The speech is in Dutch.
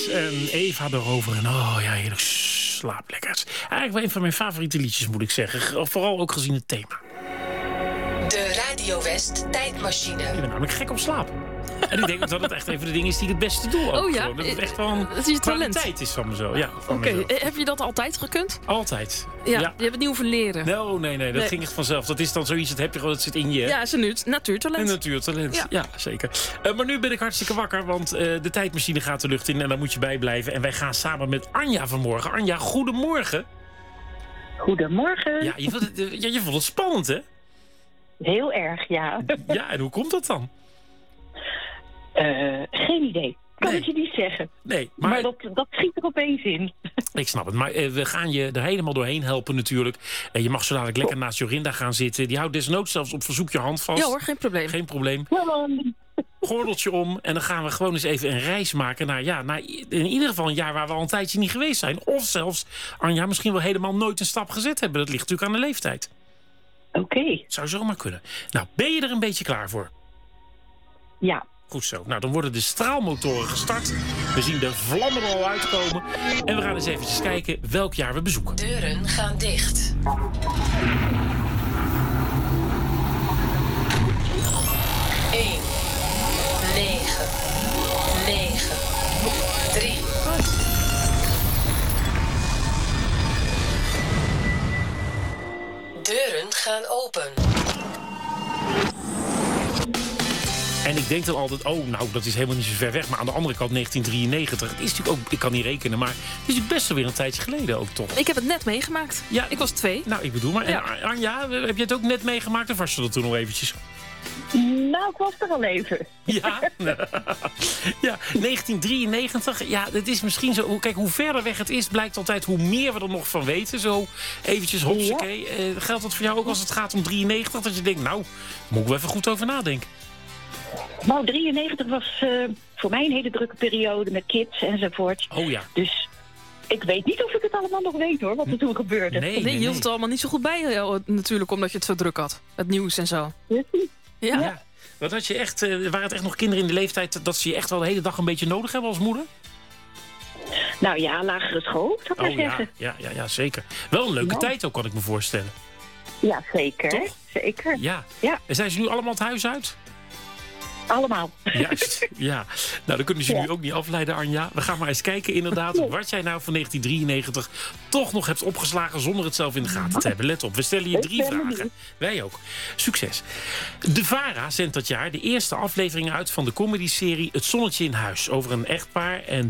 En Eva erover en ja, heerlijk slaap lekker. Eigenlijk wel een van mijn favoriete liedjes, moet ik zeggen. Vooral ook gezien het thema. De Radio West tijdmachine. Ik ben namelijk gek op slaap. En ik denk dat het echt even de ding is die ik het beste doe. Ook. Oh ja? Dat het echt wel een Dat is je talent. kwaliteit is van mezelf. Ja, Oké, heb je dat altijd gekund? Altijd. Ja, je hebt het niet hoeven leren. Nee, dat ging echt vanzelf. Dat is dan zoiets, dat heb je gewoon, dat zit in je. Ja, is een natuurtalent. Een natuurtalent, ja zeker. Maar nu ben ik hartstikke wakker, want de tijdmachine gaat de lucht in en daar moet je bij blijven. En wij gaan samen met Anja vanmorgen. Anja, goedemorgen. Goedemorgen. Ja, je vond het spannend, hè? Heel erg, ja. Ja, en hoe komt dat dan? Geen idee. Kan ik je niet zeggen. Nee, maar dat schiet er opeens in. Ik snap het, maar we gaan je er helemaal doorheen helpen natuurlijk. Je mag zo dadelijk lekker naast Jorinda gaan zitten. Die houdt desnoods zelfs op verzoek je hand vast. Ja hoor, geen probleem. Geen probleem. Gordeltje om en dan gaan we gewoon eens even een reis maken naar in ieder geval een jaar waar we al een tijdje niet geweest zijn. Of zelfs, Anja, misschien wel helemaal nooit een stap gezet hebben. Dat ligt natuurlijk aan de leeftijd. Oké. Zou zomaar kunnen. Nou, ben je er een beetje klaar voor? Ja. Goed zo. Nou, dan worden de straalmotoren gestart. We zien de vlammen er al uitkomen. En we gaan eens eventjes kijken welk jaar we bezoeken. Deuren gaan dicht. 1, 9, 9, 3. Deuren gaan open. En ik denk dan altijd, dat is helemaal niet zo ver weg. Maar aan de andere kant 1993. Het is natuurlijk ook, ik kan niet rekenen, maar het is natuurlijk best wel weer een tijdje geleden ook toch. Ik heb het net meegemaakt. Ja. Ik was 2. Nou, ik bedoel maar. En Anja, heb je het ook net meegemaakt of was je er toen nog eventjes? Nou, ik was er al even. Ja? Ja, 1993. Ja, het is misschien zo. Kijk, hoe verder weg het is, blijkt altijd hoe meer we er nog van weten. Zo eventjes hopsakee. Geldt dat voor jou ook als het gaat om 93? Dat je denkt, nou, moet ik wel even goed over nadenken. Nou, 93 was voor mij een hele drukke periode met kids enzovoort. Oh ja. Dus ik weet niet of ik het allemaal nog weet hoor, wat er toen gebeurde. Nee, je hield het allemaal niet zo goed bij natuurlijk, omdat je het zo druk had. Het nieuws en zo. Ja. Wat had je echt, waren het echt nog kinderen in de leeftijd dat ze je echt wel de hele dag een beetje nodig hebben als moeder? Nou ja, lagere school, zou ik maar zeggen. Ja, zeker. Wel een leuke tijd ook, kan ik me voorstellen. Ja, zeker. Toch? Zeker. Ja. En zijn ze nu allemaal het huis uit? Allemaal. Juist, ja. Nou, dan kunnen ze nu ook niet afleiden, Anja. We gaan maar eens kijken inderdaad wat jij nou van 1993 toch nog hebt opgeslagen zonder het zelf in de gaten te hebben. Let op, we stellen je 3 vragen. Wij ook. Succes. De VARA zendt dat jaar de eerste aflevering uit van de comedyserie Het Zonnetje in Huis over een echtpaar en